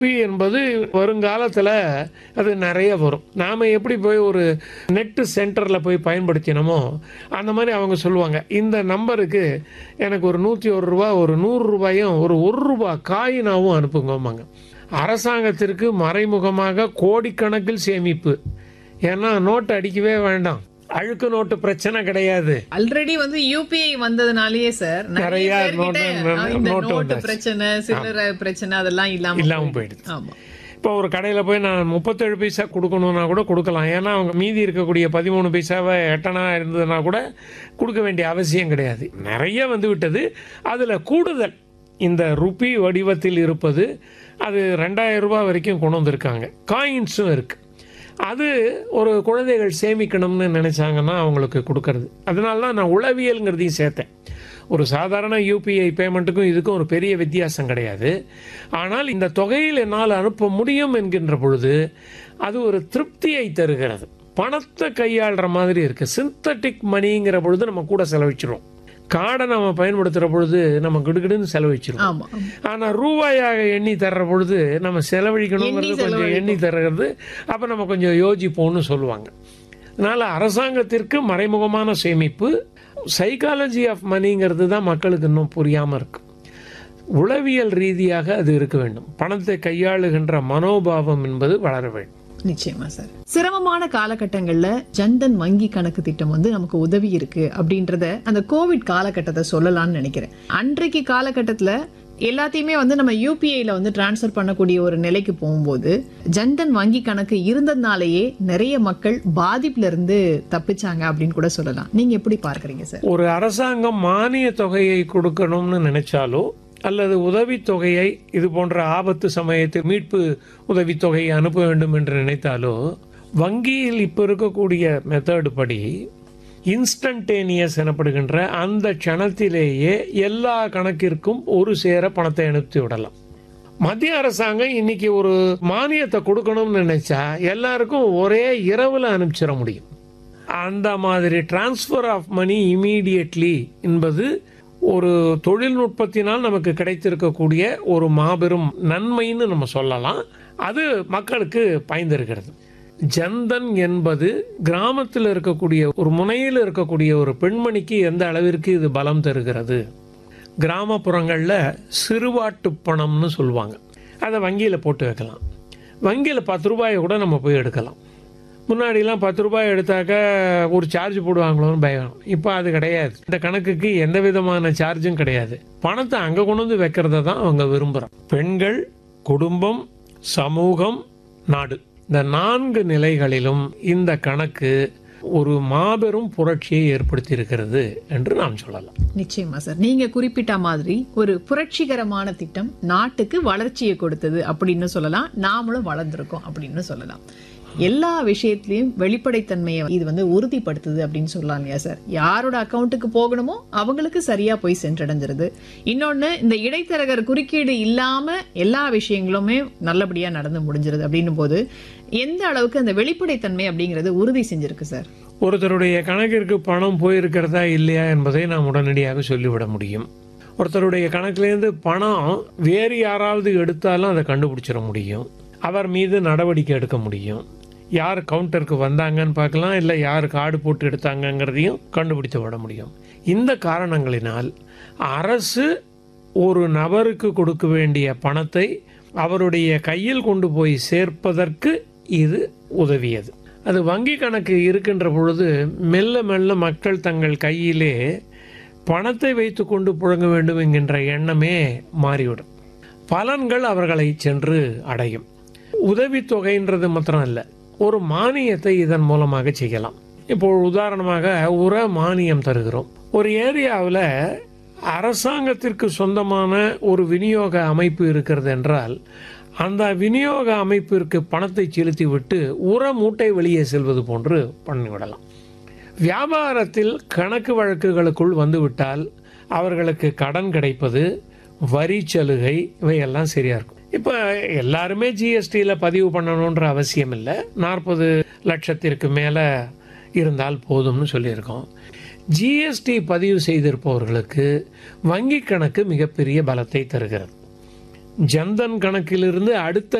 என்பது வருங்காலத்தில் அது நிறைய வரும். நாம் எப்படி போய் ஒரு நெட்டு சென்டரில் போய் பயன்படுத்தினோமோ அந்த மாதிரி அவங்க சொல்லுவாங்க, இந்த நம்பருக்கு எனக்கு ஒரு 101 ரூபா, ஒரு 100 ரூபாயும் ஒரு ரூபா காயினாவும் அனுப்புங்கம்பாங்க. அரசாங்கத்திற்கு மறைமுகமாக கோடிக்கணக்கில் சேமிப்பு. ஏன்னா நோட்டு அடிக்கவே வேண்டாம், அழுக்கு நோட்டு பிரச்சனை கிடையாது. ஆல்ரெடி யூபிஐ வந்ததுனாலயே சார் நிறைய நோட்டு பிரச்சனை, சில்லறை பிரச்சனை அதெல்லாம் இல்லாம போயிடுது. ஆமா. இப்போ ஒரு கடையில் போய் நான் 37 பைசா கொடுக்கணும்னா கூட கொடுக்கலாம். ஏன்னா அவங்க மீதி இருக்கக்கூடிய 13 பைசாவை எட்டனா இருந்ததுன்னா கூட கொடுக்க வேண்டிய அவசியம் கிடையாது. நிறைய விட்டது. அதில் கூடுதல் இந்த ருப்பி வடிவத்தில் இருப்பது அது 2000 ரூபாய் வரைக்கும் கொண்டு வந்திருக்காங்க. காயின்ஸும் இருக்குது. அது ஒரு குழந்தைகள் சேமிக்கணும்னு நினைச்சாங்கன்னா அவங்களுக்கு கொடுக்கறது. அதனால தான் நான் உளவியல்ங்கிறதையும் சேர்த்தேன். ஒரு சாதாரண யூபிஐ பேமெண்ட்டுக்கும் இதுக்கும் ஒரு பெரிய வித்தியாசம் கிடையாது. ஆனால் இந்த தொகையில் என்னால் அனுப்ப முடியும் என்கின்ற பொழுது அது ஒரு திருப்தியை தருகிறது. பணத்தை கையாளுற மாதிரி இருக்குது. சிந்தட்டிக் மணிங்கிற பொழுது நம்ம கூட செலவிச்சிடும். கார்டை நம்ம பயன்படுத்துகிற பொழுது நம்ம கிடுகிடுன்னு செலவழிச்சிடும். ஆனால் ரூபாயாக எண்ணி தர்ற பொழுது நம்ம செலவழிக்கணுங்கிறது கொஞ்சம் எண்ணி தர்றது. அப்போ நம்ம கொஞ்சம் யோசிப்போம்னு சொல்லுவாங்க. அதனால் அரசாங்கத்திற்கு மறைமுகமான சேமிப்பு, சைக்காலஜி ஆஃப் மணிங்கிறது தான் மக்களுக்கு இன்னும் புரியாமல் இருக்கு. உளவியல் ரீதியாக அது இருக்க வேண்டும். பணத்தை கையாளுகின்ற மனோபாவம் என்பது வளர வேண்டும். நிச்சயமா சார். சிரமமான காலகட்டங்கள்ல ஜன்தன் வங்கி கணக்கு திட்டம் நமக்கு உதவி இருக்கு அப்படின்றத அந்த கோவிட் காலகட்டத்தை சொல்லலாம்னு நினைக்கிறேன். அன்றைக்கு காலகட்டத்துல எல்லாத்தையுமே நம்ம யூபிஐல டிரான்ஸ்ஃபர் பண்ணக்கூடிய ஒரு நிலைக்கு போகும்போது ஜன்தன் வங்கி கணக்கு இருந்ததுனாலேயே நிறைய மக்கள் பாதிப்புல இருந்து தப்பிச்சாங்க அப்படின்னு கூட சொல்லலாம். நீங்க எப்படி பார்க்கறீங்க சார்? ஒரு அரசாங்கம் மானிய தொகையை கொடுக்கணும்னு நினைச்சாலோ அல்லது உதவித்தொகையை இது போன்ற ஆபத்து சமயத்தில் மீட்பு உதவித்தொகையை அனுப்ப வேண்டும் என்று நினைத்தாலோ, வங்கியில் இப்போ இருக்கக்கூடிய மெத்தட் படி இன்ஸ்டன்டேனியஸ் எனப்படுகின்ற அந்த க்ஷணத்திலேயே எல்லா கணக்கிற்கும் ஒரு சேர பணத்தை அனுப்பி விடலாம். மத்திய அரசாங்கம் இன்னைக்கு ஒரு மானியத்தை கொடுக்கணும்னு நினைச்சா எல்லாருக்கும் ஒரே இரவில் அனுப்பிச்சிட முடியும். அந்த மாதிரி டிரான்ஸ்ஃபர் ஆஃப் மணி இமீடியட்லி என்பது ஒரு தொழில்நுட்பத்தினால் நமக்கு கிடைத்திருக்கக்கூடிய ஒரு மாபெரும் நன்மைன்னு நம்ம சொல்லலாம். அது மக்களுக்கு பயந்திருக்கிறது. ஜன்தன் என்பது கிராமத்தில் இருக்கக்கூடிய ஒரு முனையில் இருக்கக்கூடிய ஒரு பெண்மணிக்கு எந்த அளவிற்கு இது பலம் தருகிறது. கிராமப்புறங்களில் சிறுவாட்டு பணம்னு சொல்லுவாங்க. அதை வங்கியில் போட்டு வைக்கலாம். வங்கியில் 10 ரூபாயை கூட நம்ம போய் எடுக்கலாம். முன்னாடிலாம் 10 ரூபாய் எடுத்தாக்க ஒரு சார்ஜ் போடுவாங்களோன்னு பயம். இப்போ அது கிடையாது. இந்த கணக்குக்கு எந்த விதமான சார்ஜும் கிடையாது. பணத்தை அங்கே கொண்டு வந்து வைக்கிறத தான் அவங்க விரும்புகிறாங்க. பெண்கள், குடும்பம், சமூகம், நாடு, இந்த 4 நிலைகளிலும் இந்த கணக்கு ஒரு மாபெரும் புரட்சியை ஏற்படுத்தி இருக்கிறது என்று நாம் சொல்லலாம். நிச்சயமா சார். நீங்க குறிப்பிட்ட மாதிரி ஒரு புரட்சிகரமான திட்டம் நாட்டுக்கு வளர்ச்சியை கொடுத்தது அப்படின்னு சொல்லலாம். நாமளும் வளர்ந்துருக்கோம் அப்படின்னு சொல்லலாம். எல்லா விஷயத்திலையும் வெளிப்படைத்தன்மையை இது உறுதிப்படுத்துது அப்படின்னு சொல்லலாம் இல்லையா சார்? யாரோட அக்கௌண்ட்டுக்கு போகணுமோ அவங்களுக்கு சரியா போய் சென்றடைஞ்சிருது. இன்னொன்னு, இந்த இடைத்தரகர் குறுக்கீடு இல்லாம எல்லா விஷயங்களுமே நல்லபடியா நடந்து முடிஞ்சிருது அப்படின்னும் போது எந்த அளவுக்கு அந்த வெளிப்படைத்தன்மை அப்படிங்கறது உறுதி செஞ்சிருக்கு சார்? ஒருத்தருடைய கணக்கிற்கு பணம் போயிருக்கிறதா இல்லையா என்பதை நாம் உடனடியாக சொல்லிவிட முடியும். ஒருத்தருடைய கணக்கிலேருந்து பணம் வேறு யாராவது எடுத்தாலும் அதை கண்டுபிடிச்சிட முடியும். அவர் மீது நடவடிக்கை எடுக்க முடியும். யார் கவுண்டருக்கு வந்தாங்கன்னு பார்க்கலாம், இல்லை யார் கார்டு போட்டு எடுத்தாங்கங்கிறதையும் கண்டுபிடித்து விட முடியும். இந்த காரணங்களினால் அரசு ஒரு நபருக்கு கொடுக்க வேண்டிய பணத்தை அவருடைய கையில் கொண்டு போய் சேர்ப்பதற்கு இது உதவியது. அது வங்கி கணக்கு இருக்கின்ற பொழுது மெல்ல மெல்ல மக்கள் தங்கள் கையிலே பணத்தை வைத்து கொண்டு புழங்க வேண்டும் என்கின்ற எண்ணமே மாறிவிடும். பலன்கள் அவர்களை சென்று அடையும். உதவித்தொகைன்றது மாத்திரம் இல்லை, ஒரு மானியத்தை இதன் மூலமாக செய்யலாம். இப்போ உதாரணமாக உர மானியம் தருகிறோம். ஒரு ஏரியாவில் அரசாங்கத்திற்கு சொந்தமான ஒரு விநியோக அமைப்பு இருக்கிறது என்றால் அந்த விநியோக அமைப்பிற்கு பணத்தை செலுத்தி விட்டு உர மூட்டை வெளியே செல்வது போன்று பண்ணிவிடலாம். வியாபாரத்தில் கணக்கு வழக்குகளுக்குள் வந்துவிட்டால் அவர்களுக்கு கடன் கிடைப்பது, வரி சலுகை, இவையெல்லாம் சரியா இருக்கும். இப்போ எல்லாருமே ஜிஎஸ்டியில் பதிவு பண்ணணுன்ற அவசியம் இல்லை. 40 லட்சத்திற்கு மேலே இருந்தால் போதும்னு சொல்லியிருக்கோம். ஜிஎஸ்டி பதிவு செய்திருப்பவர்களுக்கு வங்கி கணக்கு மிகப்பெரிய பலத்தை தருகிறது. ஜன்தன் கணக்கிலிருந்து அடுத்த